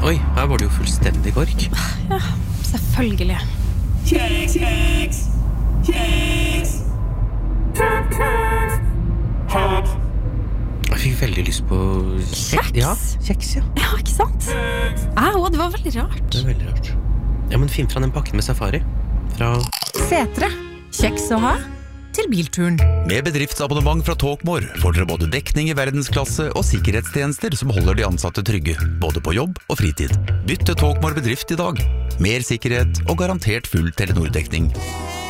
Oi, her var det jo fullstendig kork. Ja, selvfølgelig. Kjeks! Jeg fikk veldig lyst på Kjeks? Ja, kjeks, ja. Ja, ikke sant? Det var veldig rart. Det veldig rart. Ja, men finn fra den pakken med safari. Fra Setre. Kjeks å ha til bilturen. Med bedriftsabonnement fra Talkmore får dere både dekning i verdensklasse og sikkerhetstjenester som holder de ansatte trygge, både på jobb og fritid. Bytt til Talkmore bedrift i dag. Mer sikkerhet og garantert full Telenor-dekning.